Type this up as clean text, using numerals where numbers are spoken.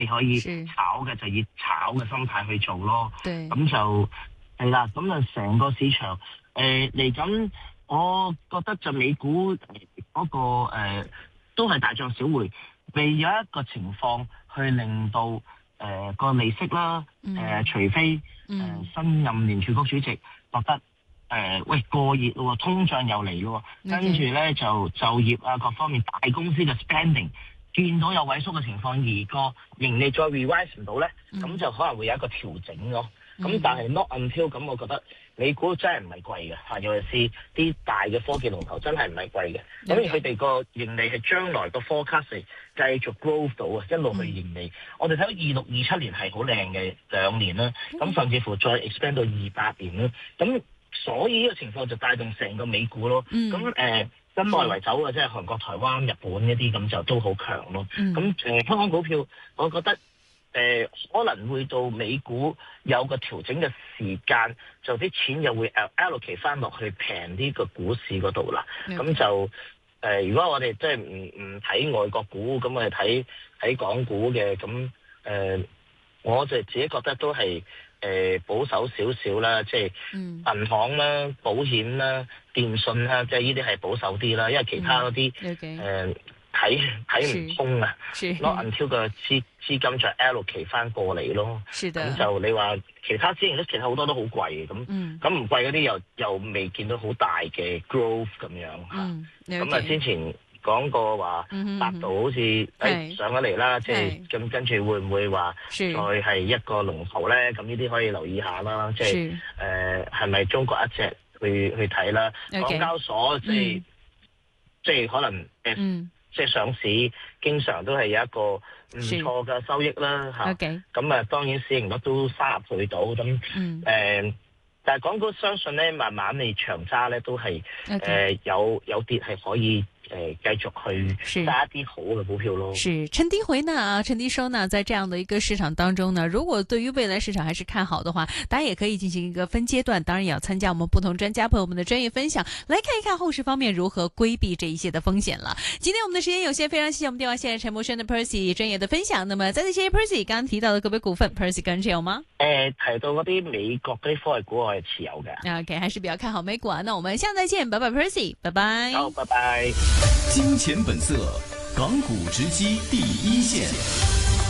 你可以炒嘅就以炒嘅心態去做咯。咁就係啦。咁啊，成個市場嚟緊，我覺得就美股嗰個都係大漲小回，未有一個情況去令到個利息啦，除非新任聯儲局主席覺得喂過熱咯，通脹又嚟咯，跟住咧就業啊各方面大公司嘅 spending 見到有萎縮嘅情況，而個盈利再 revise 唔到咧，咁就可能會有一個調整咯。咁但係 not until 咁，我覺得美股真係唔係貴嘅，尤其是啲大嘅科技龍頭真係唔係貴嘅。咁而佢哋個盈利係將來個 forecast 係繼續 growth 到啊，一路去盈利。我哋睇到26、27年係好靚嘅2年啦，咁甚至乎再 expand 到28年啦。咁所以呢個情況就帶動成個美股咯。咁跟外圍走嘅即係韓國、台灣、日本一啲咁就都好強咯。咁香港股票，我覺得可能會到美股有個調整嘅時間，就啲錢又會 allocate 翻落去平啲個股市嗰度啦。咁就如果我哋即係唔睇外國股，咁我哋睇港股嘅，咁我就自己覺得都係保守少少啦，即係銀行啦、保險啦、電信啦，即係呢啲係保守啲啦，因為其他嗰啲睇唔通啊，not until 個資金再 allocate 翻過嚟咯。咁就你話其他資源其實好多都好貴嘅，咁唔貴嗰啲又未見到好大嘅 growth 咁樣嚇。咁先前講過話百度好似上咗嚟啦，即係咁跟住會唔會話再係一個龍頭咧？咁呢啲可以留意下啦，即係係咪中國一隻去睇啦？港交所即係可能即係上市經常都係有一個唔錯嘅收益啦嚇。咁啊當然市盈率都30倍到咁但係港股相信咧，慢慢你長揸咧都係有啲係可以繼續去揸一啲好嘅股票咯。 是趁低回納啊，趁低收納，在這樣的一個市場當中呢，如果對於未來市場還是看好的話，大家也可以進行一個分階段，當然也要參加我們不同專家朋友們的專業分享，來看一看後市方面如何規避這一些的風險了。今天我們的時間有限，非常謝謝我們電話線陳柏軒的 Percy 專業的分享。那麼再次謝謝 Percy 剛剛提到的個別股份 Percy 個人持有嗎？ 提到嗰啲美國嗰啲科技股我係持有嘅。 OK， 還是比較看好美股啊。那我們下次再見，拜拜 Percy， 拜拜。 好，拜拜。 金錢本色，港股直擊第一線。